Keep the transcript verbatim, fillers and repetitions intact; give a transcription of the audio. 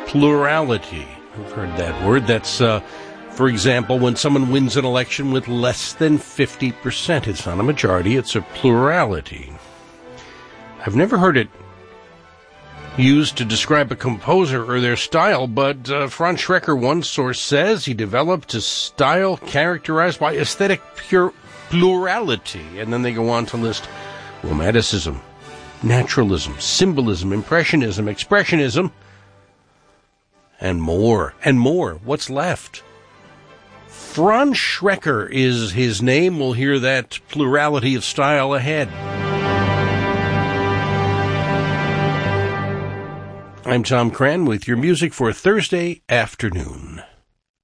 Plurality. I've heard that word. That's, uh, for example, when someone wins an election with less than fifty percent. It's not a majority, it's a plurality. I've never heard it used to describe a composer or their style, but uh, Franz Schrecker, one source says, he developed a style characterized by aesthetic pure plurality. And then they go on to list Romanticism, Naturalism, Symbolism, Impressionism, Expressionism, and more, and more. What's left? Franz Schrecker is his name. We'll hear that plurality of style ahead. I'm Tom Cran with your music for Thursday afternoon.